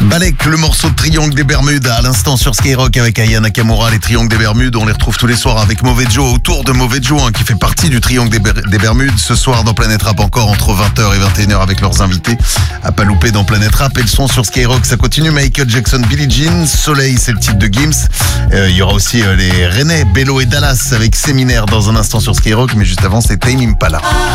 Balek, le morceau de Triangle des Bermudes, à l'instant sur Skyrock avec Aya Nakamura. Les Triangles des Bermudes, on les retrouve tous les soirs avec Mauvais Joe, autour de Mauvais Joe, qui fait partie du Triangle des Bermudes. Ce soir dans Planète Rap encore entre 20h et 21h avec leurs invités. À pas louper dans Planète Rap, et le son sur Skyrock, ça continue. Michael Jackson, Billie Jean, Soleil, c'est le titre de Gims. Il y aura aussi les René, Bello et Dallas avec Séminaire dans un instant sur Skyrock, mais juste avant c'est Tame Impala.